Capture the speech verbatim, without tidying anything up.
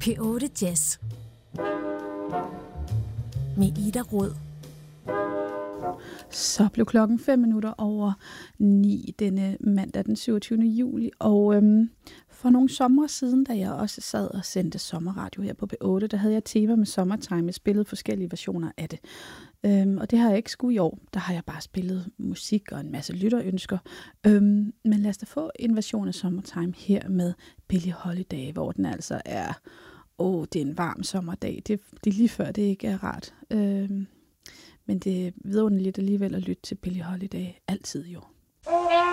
P otte Jazz med Ida Rod. Så blev klokken fem minutter over ni denne mandag den syvogtyvende juli, og øhm, for nogle sommer siden, da jeg også sad og sendte sommerradio her på P otte, der havde jeg et tema med Summertime. Jeg spillede forskellige versioner af det, øhm, og det har jeg ikke skulle i år. Der har jeg bare spillet musik og en masse lytterønsker, øhm, men lad os da få en version af Summertime her med Billie Holiday, hvor den altså er, åh, det er en varm sommerdag. Det, det er lige før, det ikke er rart. Øhm, Men det er vidunderligt alligevel at lytte til Billie Holiday altid jo.